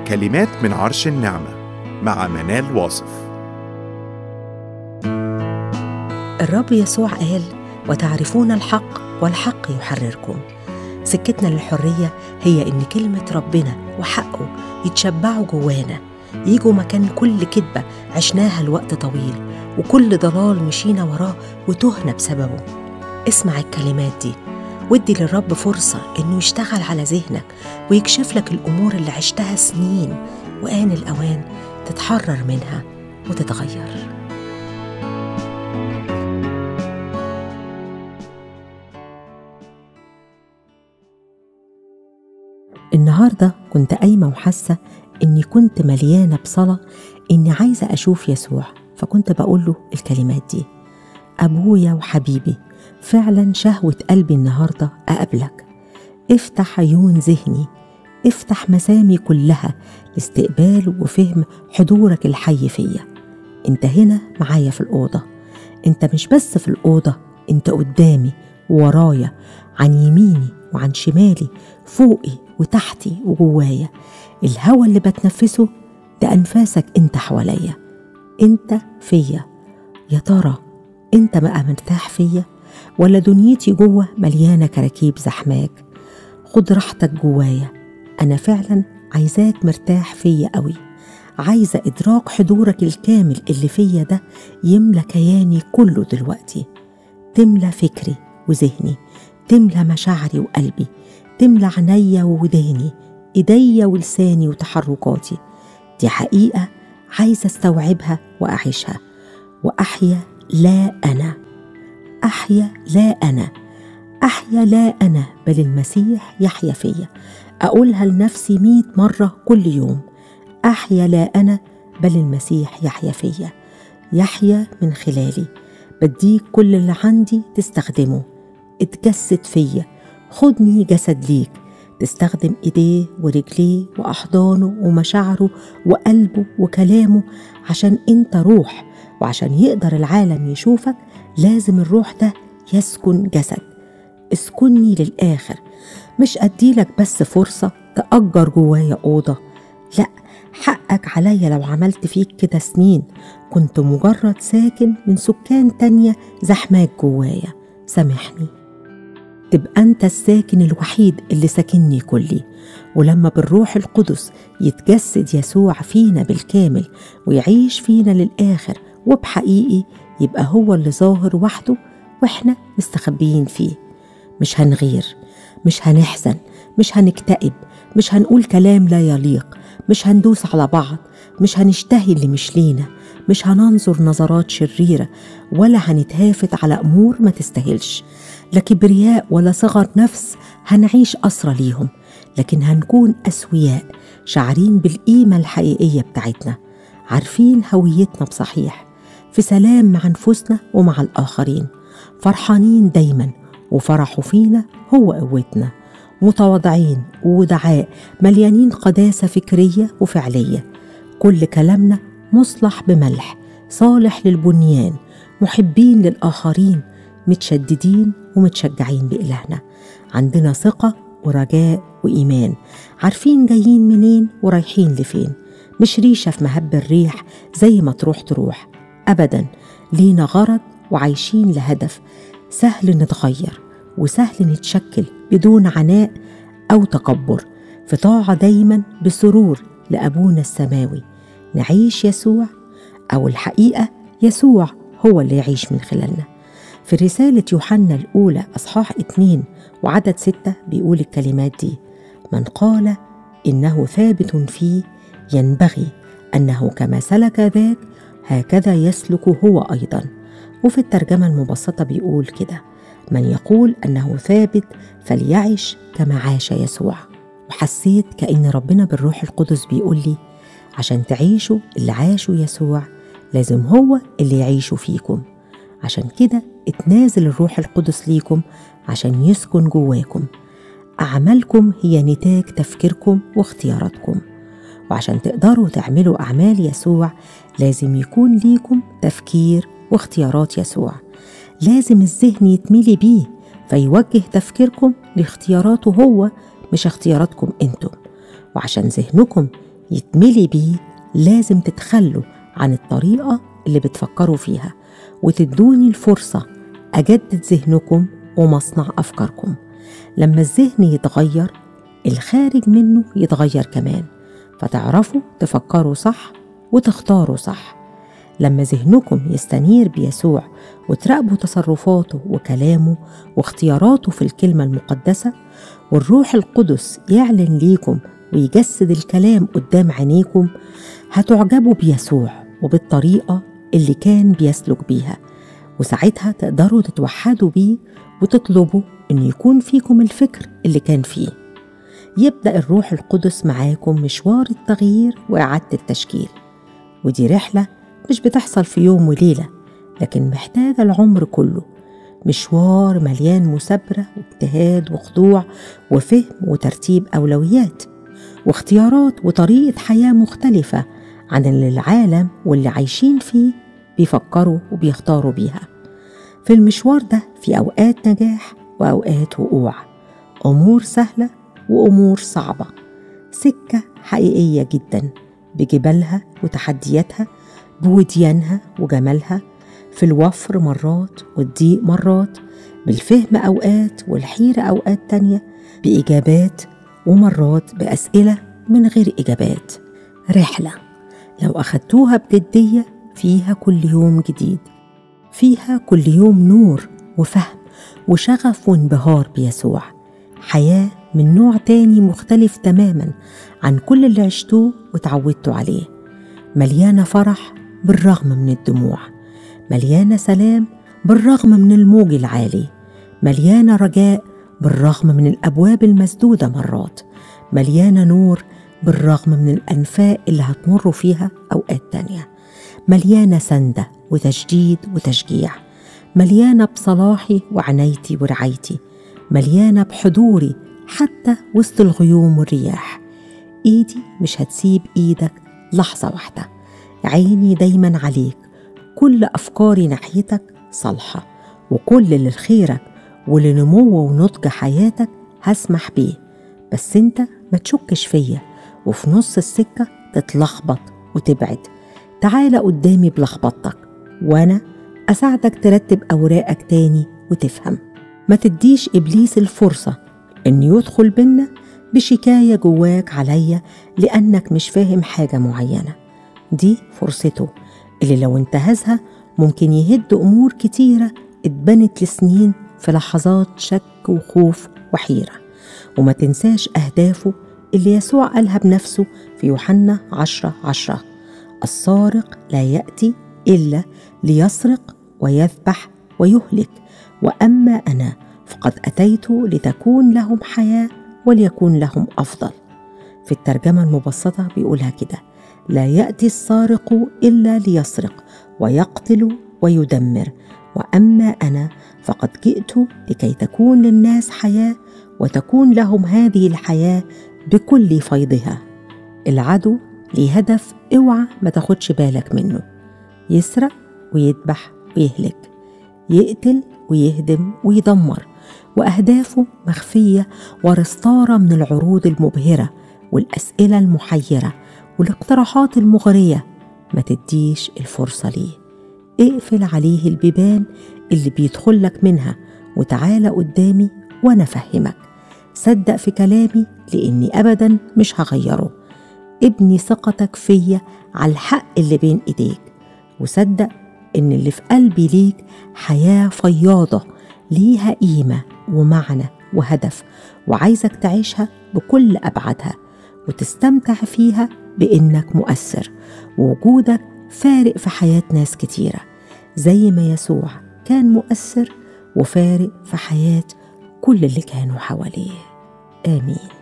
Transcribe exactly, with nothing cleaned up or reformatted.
كلمات من عرش النعمة مع منال واصف. الرب يسوع قال: وتعرفون الحق والحق يحرركم. سكتنا للحرية هي إن كلمة ربنا وحقه يتشبعوا جوانا، يجوا مكان كل كذبة عشناها لوقت طويل وكل ضلال مشينا وراه وتهنا بسببه. اسمع الكلمات دي وادي للرب فرصة إنه يشتغل على ذهنك ويكشف لك الأمور اللي عشتها سنين، وآن الأوان تتحرر منها وتتغير. النهاردة كنت قايمة وحاسة إني كنت مليانة بصلاة، إني عايزة أشوف يسوع، فكنت بقول له الكلمات دي: أبويا وحبيبي، فعلا شهوة قلبي النهاردة أقابلك. افتح عيون ذهني، افتح مسامي كلها لاستقبال وفهم حضورك الحي فيا. انت هنا معايا في الأوضة، انت مش بس في الأوضة، انت قدامي وورايا، عن يميني وعن شمالي، فوقي وتحتي وجوايا. الهوى اللي بتنفسه ده أنفاسك انت حواليا، انت فيا. يا ترى انت بقى مرتاح فيا ولا دنيتي جوه مليانة كراكيب زحماك؟ خد راحتك جوايا، أنا فعلا عايزاك مرتاح فيا قوي. عايزة إدراك حضورك الكامل اللي فيا ده يملى كياني كله دلوقتي، تملى فكري وذهني، تملى مشاعري وقلبي، تملى عينيا ووداني، إيديا ولساني وتحركاتي. دي حقيقة عايزة استوعبها وأعيشها وأحيا لا أنا، أحيا لا أنا، أحيا لا أنا، بل المسيح يحيا فيا. أقولها لنفسي مئة مرة كل يوم: أحيا لا أنا، بل المسيح يحيا فيا، يحيا من خلالي. بديك كل اللي عندي تستخدمه، اتجسد فيا، خدني جسد ليك، تستخدم إيديه ورجليه وأحضانه ومشاعره وقلبه وكلامه، عشان أنت روح، وعشان يقدر العالم يشوفك لازم الروح ده يسكن جسد. اسكنني للآخر، مش أديلك بس فرصة تأجر جوايا أوضة، لأ، حقك عليا لو عملت فيك كده سنين كنت مجرد ساكن من سكان تانية زحماك جوايا. سامحني، تبقى أنت الساكن الوحيد اللي ساكنني كلي. ولما بالروح القدس يتجسد يسوع فينا بالكامل ويعيش فينا للآخر وبحقيقي، يبقى هو اللي ظاهر وحده وإحنا مستخبيين فيه. مش هنغير، مش هنحزن، مش هنكتئب، مش هنقول كلام لا يليق، مش هندوس على بعض، مش هنشتهي اللي مش لينا، مش هننظر نظرات شريرة، ولا هنتهافت على أمور ما تستاهلش. لا كبرياء ولا صغر نفس هنعيش أسرى ليهم، لكن هنكون أسوياء، شعرين بالقيمة الحقيقية بتاعتنا، عارفين هويتنا بصحيح، في سلام مع نفوسنا ومع الآخرين، فرحانين دايما، وفرحوا فينا هو قوتنا، متواضعين وودعاء، مليانين قداسة فكرية وفعلية. كل كلامنا مصلح بملح، صالح للبنيان، محبين للآخرين، متشددين ومتشجعين بإلهنا. عندنا ثقة ورجاء وإيمان، عارفين جايين منين ورايحين لفين، مش ريشة في مهب الريح زي ما تروح تروح أبدا. لينا غرض وعايشين لهدف، سهل نتغير وسهل نتشكل بدون عناء أو تكبر، في طاعة دايما بسرور لأبونا السماوي. نعيش يسوع، أو الحقيقة يسوع هو اللي يعيش من خلالنا. في رسالة يوحنا الأولى أصحاح اتنين وعدد ستة بيقول الكلمات دي: من قال إنه ثابت فيه ينبغي أنه كما سلك ذاك هكذا يسلك هو أيضا. وفي الترجمة المبسطة بيقول كده: من يقول أنه ثابت فليعيش كما عاش يسوع. وحسيت كأن ربنا بالروح القدس بيقول لي: عشان تعيشوا اللي عاشوا يسوع لازم هو اللي يعيشوا فيكم. عشان كده اتنازل الروح القدس ليكم عشان يسكن جواكم. أعمالكم هي نتاج تفكيركم واختياراتكم، وعشان تقدروا تعملوا أعمال يسوع لازم يكون ليكم تفكير واختيارات يسوع. لازم الذهن يتملي بيه فيوجه تفكيركم لاختياراته هو، مش اختياراتكم انتم. وعشان ذهنكم يتملي بيه لازم تتخلوا عن الطريقة اللي بتفكروا فيها وتدوني الفرصة أجدد ذهنكم ومصنع أفكاركم. لما الذهن يتغير الخارج منه يتغير كمان، فتعرفوا تفكروا صح وتختاروا صح. لما ذهنكم يستنير بيسوع وتراقبوا تصرفاته وكلامه واختياراته في الكلمة المقدسة، والروح القدس يعلن ليكم ويجسد الكلام قدام عينيكم، هتعجبوا بيسوع وبالطريقة اللي كان بيسلك بيها، وساعتها تقدروا تتوحدوا بيه وتطلبوا إن يكون فيكم الفكر اللي كان فيه. يبدأ الروح القدس معاكم مشوار التغيير وإعادة التشكيل، ودي رحلة مش بتحصل في يوم وليلة، لكن محتاجة العمر كله، مشوار مليان مثابرة واجتهاد وخضوع وفهم وترتيب أولويات واختيارات وطريقة حياة مختلفة عن اللي العالم واللي عايشين فيه بيفكروا وبيختاروا بيها. في المشوار ده في أوقات نجاح وأوقات وقوع، أمور سهلة وأمور صعبة، سكة حقيقية جدا بجبالها وتحدياتها، بوديانها وجمالها، في الوفر مرات والضيق مرات، بالفهم أوقات والحيرة أوقات تانية، بإجابات ومرات بأسئلة من غير إجابات. رحلة لو أخدتوها بجدية فيها كل يوم جديد، فيها كل يوم نور وفهم وشغف وانبهار بيسوع، حياة من نوع تاني مختلف تماما عن كل اللي عشتوه وتعودتوا عليه، مليانة فرح بالرغم من الدموع، مليانة سلام بالرغم من الموج العالي، مليانة رجاء بالرغم من الأبواب المسدودة مرات، مليانة نور بالرغم من الأنفاق اللي هتمروا فيها أوقات تانية، مليانة سندة وتشديد وتشجيع، مليانة بصلاحي وعنايتي ورعايتي، مليانة بحضوري حتى وسط الغيوم والرياح. إيدي مش هتسيب إيدك لحظة واحدة، عيني دايما عليك، كل أفكاري ناحيتك صالحة، وكل اللي لخيرك ولنمو ونضج حياتك هسمح بيه، بس انت ما تشكش فيا وفي نص السكة تتلخبط وتبعد. تعالى قدامي بلخبطتك وانا أساعدك ترتب أوراقك تاني وتفهم. ما تديش إبليس الفرصة إن يدخل بينا بشكاية جواك عليا لأنك مش فاهم حاجة معينة. دي فرصته اللي لو انتهزها ممكن يهد أمور كتيرة اتبنت لسنين في لحظات شك وخوف وحيرة. وما تنساش أهدافه اللي يسوع قالها بنفسه في يوحنا عشرة عشرة: السارق لا يأتي إلا ليسرق ويذبح ويهلك، وأما أنا فقد أتيت لتكون لهم حياة وليكون لهم أفضل. في الترجمة المبسطة بيقولها كده: لا يأتي السارق إلا ليسرق ويقتل ويدمر، وأما أنا فقد جئت لكي تكون للناس حياة وتكون لهم هذه الحياة بكل فيضها. العدو ليه هدف اوعى ما تاخدش بالك منه: يسرق ويذبح ويهلك، يقتل ويهدم ويدمر، وأهدافه مخفية ورا ستارة من العروض المبهرة والأسئلة المحيرة والاقتراحات المغرية. ما تديش الفرصة ليه، اقفل عليه البيبان اللي بيدخلك منها وتعالى قدامي وأنا فهمك. صدق في كلامي لأني أبدا مش هغيره. ابني ثقتك فيا على الحق اللي بين إيديك، وصدق إن اللي في قلبي ليك حياة فياضة ليها قيمة ومعنى وهدف، وعايزك تعيشها بكل أبعادها وتستمتع فيها بإنك مؤثر ووجودك فارق في حياة ناس كتيرة، زي ما يسوع كان مؤثر وفارق في حياة كل اللي كانوا حواليه. آمين.